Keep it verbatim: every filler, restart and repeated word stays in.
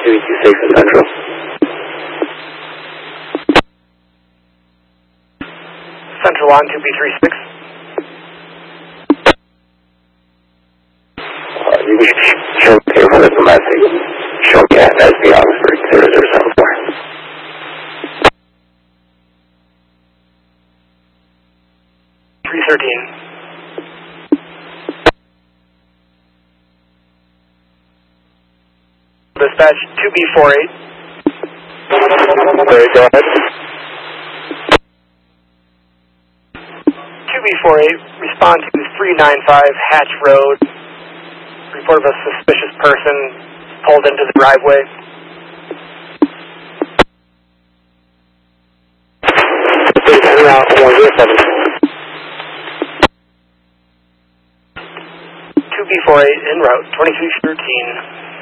two two six in Central. Central on two B three six. Uh, you can show me here for the domestic. Show me at S B Oxford zero zero seven four. three thirteen. Dispatch two B four eight. Sorry, go ahead. two B four eight, respond to three nine five Hatch Road. Report of a suspicious person pulled into the driveway. Route one zero seven. two B four eight en route, twenty-three thirteen.